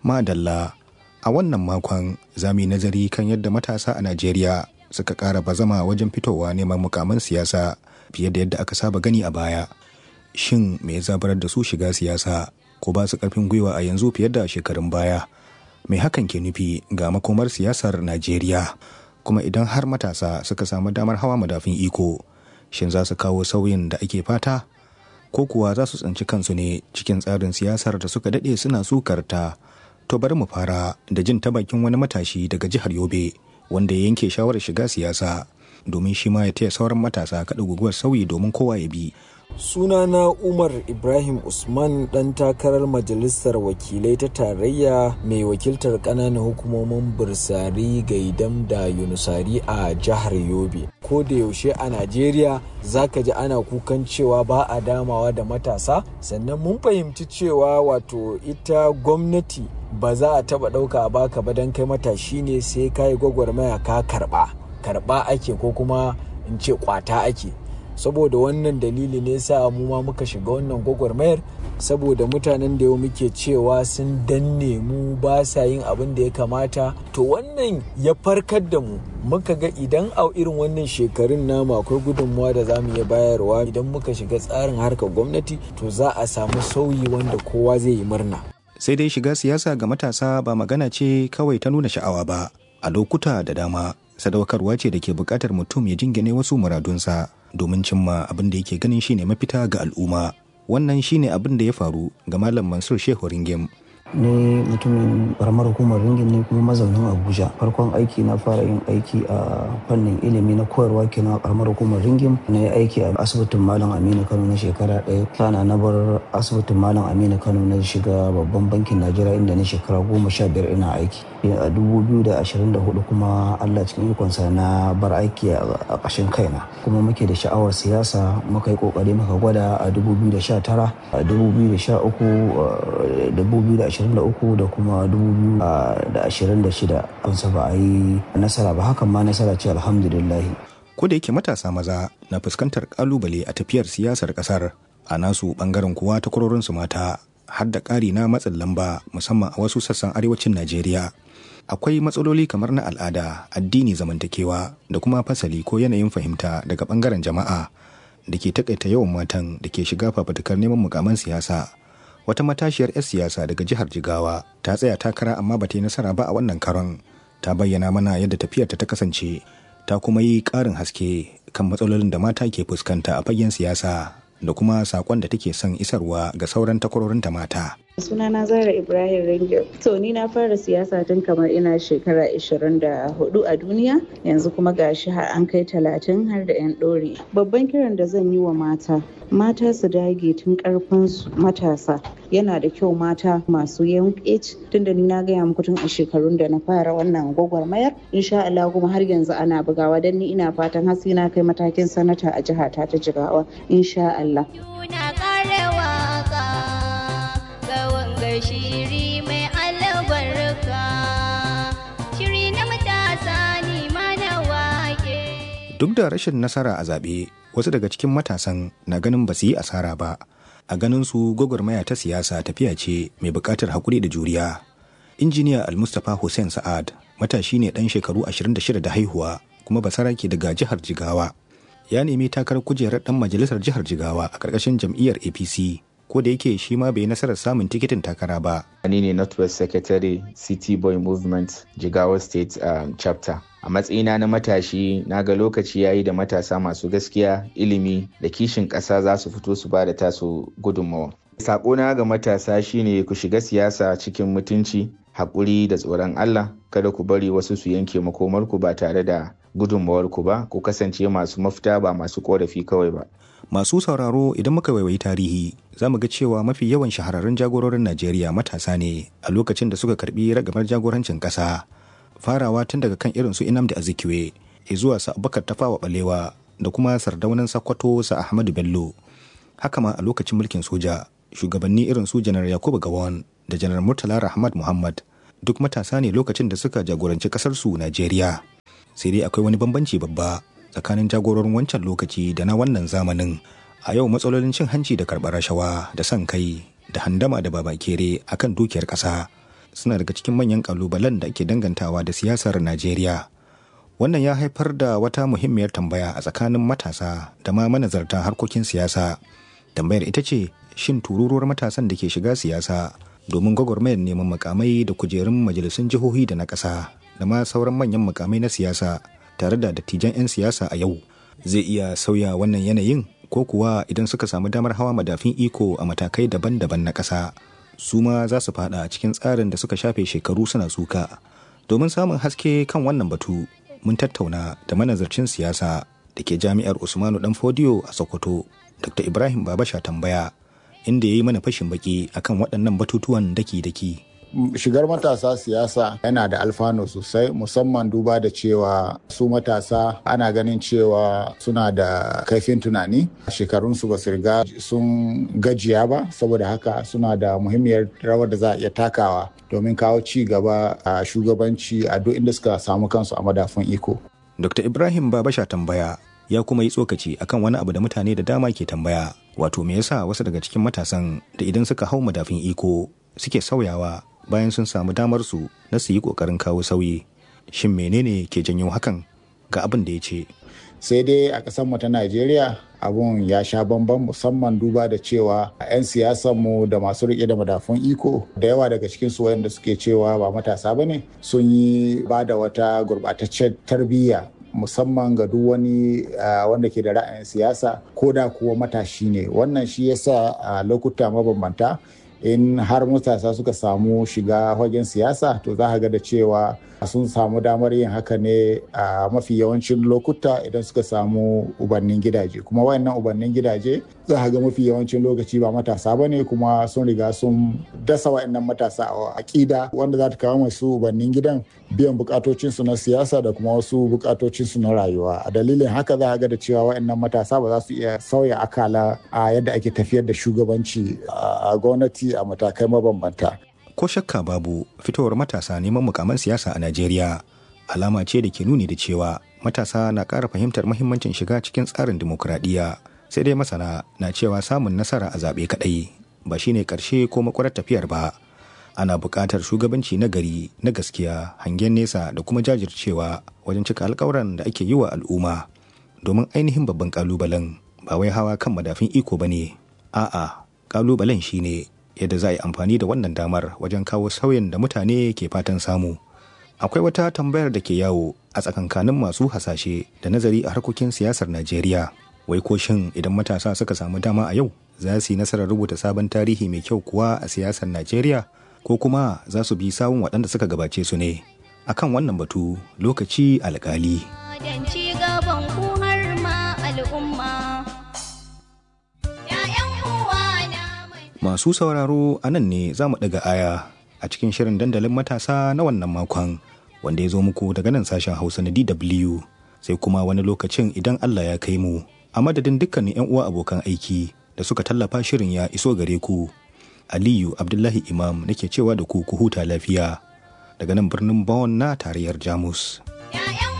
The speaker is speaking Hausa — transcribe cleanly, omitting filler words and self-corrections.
Madalla, a wannan makon za mu yi nazari kan yadda matasa a Najeriya suka ƙara bazama wajen fitowa neman mukaman siyasa fiye da yadda aka saba gani a baya. Shin me ya zabarar da su shiga siyasa ko ba su ƙarfin gwiwa a yanzu fiye da shekarun baya? Me hakan ke nufi ga makomar siyasar Najeriya? Kuma idan har matasa suka samu damar hawa madafin iko, shin za su kawo sauyin da ake fata? Ko kuwa za su tsinci kansu ne cikin tsarin siyasar da suka daɗe suna sukarta? To bari mu fara da jin ta bakin wani matashi daga jihar Yobe wanda ya yanke shawarar shiga siyasa domin shi ma ya taya sauran matasa kaɗa guguwar sauyi domin kowa ya bi. Sunana Umar Ibrahim Usman, ɗan takarar majalisar wakilai ta tarayya mai wakiltar ƙananan hukumomin Bursari, Gaidam da Yunusari a jihar Yobe. Ko da yaushe a Najeriya zaka ji ana kukan cewa ba a damawa da matasa, sannan mun fahimci cewa wato ita gwamnati ba za a taba ɗauka a baka ba don kai matashi ne, sai ka yi gwagwarmaya ka karɓa ake, ko kuma in ce kwata ake. Saboda wannan dalili ne sa mu ma muka shiga wannan gwagwarmayar, saboda mutanen da yau muke cewa sun danne mu, ba sa yin abin da ya kamata. To wannan ya farkar da mu, muka ga idan a irin wannan shekarun namu akwai gudunmuwa da za mu iya bayarwa, idan muka shiga tsarin harkar gwamnati to za a samu sauyi wanda kowa zai yi murna. Sai dai shiga siyasa ga matasa ba magana ce kawai ta nuna sha'awa ba. A lokuta da dama sadaukarwa ce da ke buƙatar mutum ya jingine wasu muradunsa domin cimma abin da yake ganin shine mafita ga al'umma. Wannan shine abin da ya faru ga Malam Mansur Shehu Ringim. Ni mutumin karamar hukumar Ringim ne kuma mazaunin Abuja. Farkon aiki na fara yin aiki a fannin ilimi na koyarwa kenan a karamar hukumar Ringim. Na yi aiki a asibitin Malam Aminu Kano na shekara 1. Sana na bar asibitin Malam Aminu Kano na shiga babban bankin Najeriya inda na shekara 15 ina aiki. A 2024 kuma Allah cikin ikonsa na bar aiki a ƙashin kaina. Kuma muke da sha'awar siyasa, muka yi ƙoƙari muka gwada a 2019, a 2013, 2023 da kuma 2026. Kunsa ba a yi nasara ba, hakan ma nasara ce alhamdulillah. Ko da yake matasa maza na fuskantar kalubale a tafiyar siyasar kasar, a nasu bangaren kuwa takwarorinsu mata har da ƙari na matsin lamba musamman a wasu sassan arewacin Najeriya. Akwai matsaloli kamar na al'ada, addini, zamantakewa da kuma fasali ko yanayin fahimta daga bangaren jama'a da ke takaita yawan matan da ke shiga fafutukar neman mukaman siyasa. Wata matashiyar 'yar siyasa daga jihar Jigawa ta tsaya takara amma ba ta yi nasara ba a wannan karon. Ta bayyana mana yadda tafiyarta ta kasance, ta kuma yi ƙarin haske kan matsalolin da mata ke fuskanta a fagen siyasa da kuma saƙon da take son isarwa ga sauran takwarorinta mata. Sunana Zara Ibrahim Ringim. To ni na fara siyasa tun kamar ina shekara 24 a duniya, yanzu kuma gashi har an kai 30 har da 'yan ɗori. Babban kiran da zan yi wa mata su dage tun karfin su matasa. Yana da kyau mata masu young age, tunda ni na gaya muku tun a shekarun da na fara wannan gwagwarmayar. Insha Allah kuma har yanzu ana bugawa, dan ni ina fatan har sai na kai matakin sanata a jihata ta Jigawa. Insha Allah. Shiri mai albarka, shiri na matasa ne mana wake. Duk da rashin nasara a zaɓe, wasu daga cikin matasan na ganin ba su yi asara ba. A ganin su gwagwarmaya ta siyasa tafiya ce mai buƙatar haƙuri da juriya. Injiniya Al-Mustapha Hussein Sa'ad matashi ne ɗan shekaru 26 da haihuwa kuma basarake daga jihar Jigawa. Ya nemi takarar kujerar ɗan majalisar jihar Jigawa a ƙarƙashin jam'iyyar APC. Ko da yake shi ma bai nasarar samun tikitin takara ba. Ni ne Northwest Secretary City Boy Movement Jigawa State Chapter. A matsayina na matashi, na ga lokaci yayi da matasa masu gaskiya, ilimi da kishin ƙasa za su fito su ba da tasu gudunmawa. Saƙona ga matasa shine ku shiga siyasa cikin mutunci, haƙuri da tsoron Allah. Kada ku bari wasu su yanke makomarku ba tare da gudunmawarku ba, ku kasance masu mafita ba masu ƙorafi kawai ba. Masu sauraro, idan muka waiwayi tarihi za mu ga cewa mafi yawan shahararrun jagororin Najeriya matasa ne a lokacin da suka karbi ragamar jagorancin ƙasa. Farawa tun daga kan irin su Nnamdi Azikiwe zuwa su Abubakar Tafawa Balewa da kuma Sardaunan Sokoto su Ahmadu Bello. Haka ma a lokacin mulkin soja, shugabanni irin su Janar Yakubu Gowon da Janar Murtala Rahmat Muhammad duk matasa ne lokacin da suka jagoranci ƙasar su Najeriya. Sai dai akwai wani bambanci babba tsakanin jagororin wancan lokaci da na wannan zamanin. A yau matsalolin cin hanci da karɓar rashawa da son kai da handama da babakere akan dukiyar ƙasa suna daga cikin manyan kalubalen da ake dangantawa da siyasar Najeriya. Wannan ya haifar da wata muhimmiyar tambaya a tsakanin matasa da ma manazarta harkokin siyasa. Tambayar ita ce, shin tururuwar matasan da ke shiga siyasa domin gwagwarmayar neman makamai da kujerun majalisun jihohi da na ƙasa da ma sauran manyan makamai na siyasa tare da dattijan 'yan siyasa a yau zai iya sauya wannan yanayin, ko kuwa idan suka samu damar hawa madafin iko a matakai daban-daban na ƙasa su ma za su fada cikin tsarin da suka shafe shekaru suna suka. Domin samun haske kan wannan batu mun tattauna da manazarcin siyasa da ke jami'ar Usmanu Danfodiyo a Sokoto, Dr. Ibrahim Babasha Tambaya, inda ya yi mana fashin baki akan waɗannan batutuwan daki-daki. Shigar matasa siyasa yana da alfano sosai, musamman duba da cewa su matasa ana ganin cewa suna da kaifin tunani, shekarunsu ba su riga sun gajiya ba, saboda haka suna da muhimmiyar rawar da za a iya takawa domin kawo ci gaba a shugabanci a duk inda suka samu kansu a madafun iko. Dr. Ibrahim Babasha Tambaya ya kuma yi tsokaci akan wani abu da mutane da dama ke tambaya, wato me yasa wasu daga cikin matasan da idan suka hau madafin iko suke sauyawa bayan sun samu damar su na su yi kokarin kawo sauyi. Shin menene ke janyo hakan? Ga abin da ya ce. Sai dai a ƙasar mu ta Najeriya abun ya sha bamban, musamman duba da cewa 'yan siyasan mu da masu riƙe da madafun iko da yawa daga cikin su wanda suke cewa ba matasa bane sun yi ba da wata gurɓataccen tarbiyya, musamman ga duk wani wanda ke da ra'ayin siyasa ko da kuwa matashi ne. Wannan shi yasa a lokuta mabambanta in har matasa suka samu shiga fagen siyasa to za ga da cewa sun samu damar yin haka ne a mafi yawancin lokuta idan suka samu ubannin gidaje, kuma wayannan ubannin gidaje za ga mafi yawancin lokaci ba matasa bane, kuma sun riga sun dasa wayannan matasa a aƙida wanda za ta kawo masu ubannin gidan biyan bukatocinsu na siyasa da kuma wasu bukatocinsu na rayuwa. A dalilin haka za ga da cewa wayannan matasa ba za su iya sauya akala a yadda ake tafiyar da shugabanci a gwamnati a matakai mabambanta. Ko shakka babu, fitowar matasa neman mukaman siyasa a Najeriya alama ce da ke nuni da cewa matasa na ƙara fahimtar muhimmancin shiga cikin tsarin dimokuraɗiyya. Sai dai masana na cewa samun nasara a zaɓe kaɗai ba shine ƙarshe ko makwarar tafiyar ba. Ana buƙatar shugabanci na gari, na gaskiya, hangen nesa da kuma jajircewa wajen cika alƙawuran da ake yi wa al'umma. Domin ainihin babban ƙalubalen ba wai hawa kan madafin iko ba ne, a'a, ƙalubalen shine yadda za a yi amfani da wannan damar wajen kawo sauyin da mutane ke fatan samu. Akwai wata tambayar da ke yawo a tsakankanin masu hasashe da nazari a harkokin siyasar Najeriya. Wai ko shin idan matasa suka samu dama a yau za su yi nasarar rubuta sabon tarihi mai kyau kuwa a siyasar Najeriya, ko kuma za su bi sawun waɗanda suka gabace su ne? Akan wannan batu lokaci alƙali. Masu sauraro a nan ne za mu ɗaga aya a cikin shirin dandalin matasa na wannan makon, wanda ya zo muku daga nan sashen Hausa na DW, sai kuma wani lokacin idan Allah ya kai mu. A madadin dukkanin 'yan uwa abokan aiki da suka tallafa shirin ya iso gare ku, Aliyu Abdullahi Imam nake cewa da ku huta lafiya daga nan birnin Bonn na tarayyar Jamus.